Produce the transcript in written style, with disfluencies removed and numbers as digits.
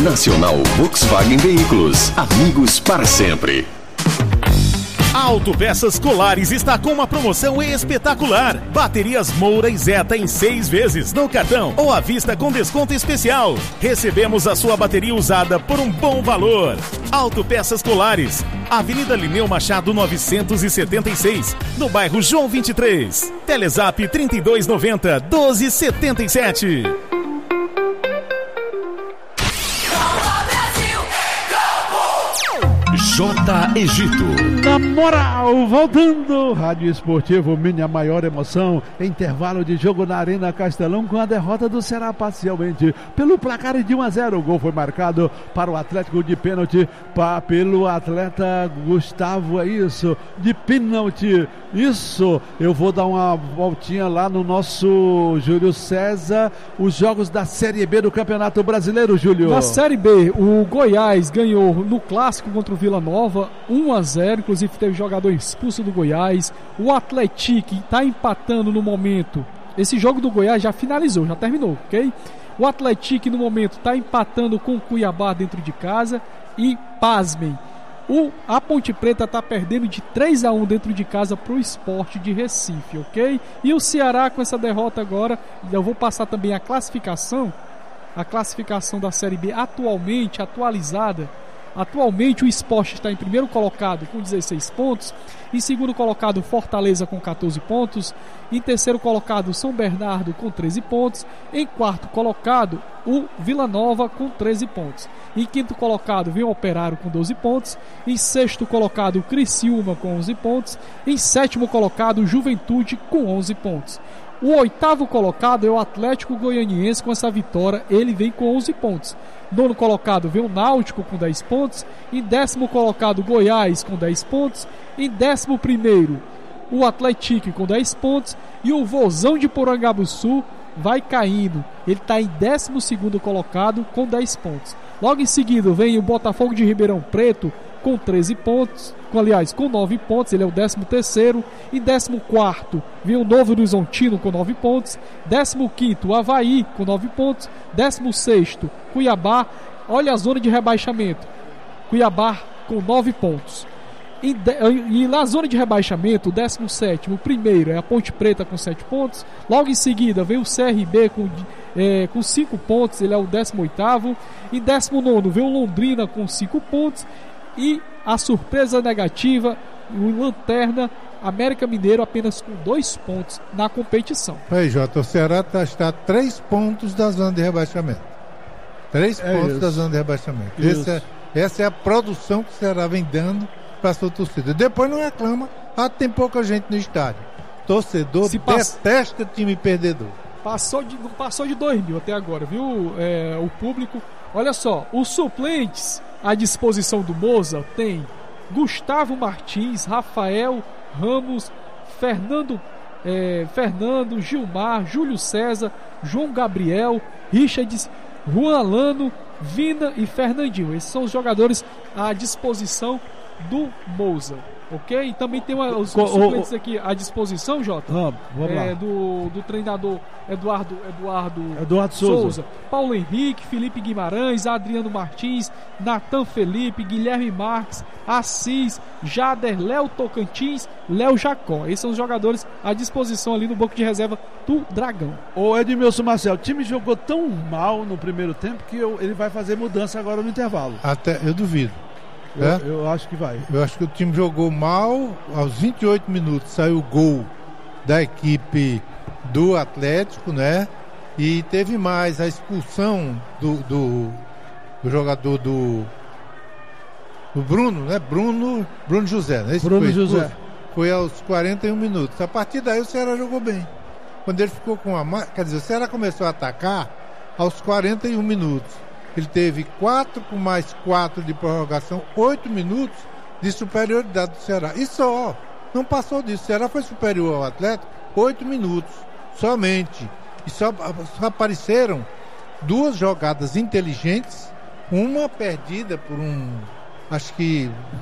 Nacional Volkswagen Veículos, amigos para sempre. A Autopeças Colares está com uma promoção espetacular. Baterias Moura e Zeta em 6 vezes no cartão ou à vista com desconto especial. Recebemos a sua bateria usada por um bom valor. Autopeças Colares, Avenida Lineu Machado 976, no bairro João 23. Telezap 3290 1277. J. Egito. Na moral, voltando. Rádio Esportivo, minha maior emoção. Intervalo de jogo na Arena Castelão com a derrota do Ceará parcialmente pelo placar de 1-0. O gol foi marcado para o Atlético de pênalti pelo atleta Gustavo, é isso, de pênalti. Isso, eu vou dar uma voltinha lá no nosso Júlio César, os jogos da Série B do Campeonato Brasileiro, Júlio. Na Série B, o Goiás ganhou no clássico contra o Vila Nova 1-0, inclusive teve jogador expulso do Goiás. O Atlético está empatando no momento. Esse jogo do Goiás já finalizou, já terminou, ok? O Atlético no momento está empatando com o Cuiabá dentro de casa e, pasmem, a Ponte Preta está perdendo de 3-1 dentro de casa para o Sport de Recife, ok? E o Ceará com essa derrota agora, eu vou passar também a classificação da Série B atualizada. Atualmente o Sport está em primeiro colocado com 16 pontos, em segundo colocado Fortaleza com 14 pontos, em terceiro colocado São Bernardo com 13 pontos, em quarto colocado o Vila Nova com 13 pontos, em quinto colocado vem o Operário com 12 pontos, em sexto colocado o Criciúma com 11 pontos, em sétimo colocado o Juventude com 11 pontos. O oitavo colocado é o Atlético Goianiense com essa vitória, ele vem com 11 pontos. Nono colocado vem o Náutico com 10 pontos. Em décimo colocado Goiás com 10 pontos. Em décimo primeiro o Atlético com 10 pontos. E o Vozão de Porangabuçu vai caindo. Ele está em 12º colocado com 10 pontos. Logo em seguida vem o Botafogo de Ribeirão Preto com 13 pontos, com 9 pontos, ele é o 13º. Em 14º vem o Novo Horizontino com 9 pontos. 15º o Avaí com 9 pontos. 16º Cuiabá, olha a zona de rebaixamento, Cuiabá com 9 pontos. E na zona de rebaixamento, o 17º, o primeiro é a Ponte Preta com 7 pontos. Logo em seguida vem o CRB com 5 pontos, ele é o 18º. Em 19º vem o Londrina com 5 pontos. E a surpresa negativa, o Lanterna, América Mineiro apenas com 2 pontos na competição. Aí, Jota, o Ceará está a 3 pontos da zona de rebaixamento. 3 pontos isso. Da zona de rebaixamento. Essa é a produção que o Ceará vem dando para a sua torcida. Depois não reclama, tem pouca gente no estádio. Torcedor detesta time perdedor. Não passou de 2 mil até agora, viu? O público. Olha só, os suplentes à disposição do Moza tem Gustavo Martins, Rafael Ramos, Fernando, Gilmar, Júlio César, João Gabriel, Richard, Juan Alano, Vina e Fernandinho. Esses são os jogadores à disposição do Moza, ok? E também tem os suplentes aqui à disposição, Jota, do treinador Eduardo Souza, Paulo Henrique, Felipe Guimarães, Adriano Martins, Natan Felipe, Guilherme Marques, Assis, Jader, Léo Tocantins, Léo Jacó. Esses são os jogadores à disposição ali no banco de reserva do Dragão. Ô Edmilson Marcel, o time jogou tão mal no primeiro tempo que ele vai fazer mudança agora no intervalo. Até eu duvido. Eu acho que vai. Eu acho que o time jogou mal. Aos 28 minutos saiu o gol da equipe do Atlético, né? E teve mais a expulsão do jogador do Bruno, né? Bruno José, né? Bruno José. Foi aos 41 minutos. A partir daí o Ceará jogou bem. Quando ele ficou com quer dizer, o Ceará começou a atacar aos 41 minutos. Ele teve 4 com mais 4 de prorrogação, 8 minutos de superioridade do Ceará. E só, não passou disso. O Ceará foi superior ao Atlético 8 minutos somente. E só apareceram 2 jogadas inteligentes, uma perdida por acho que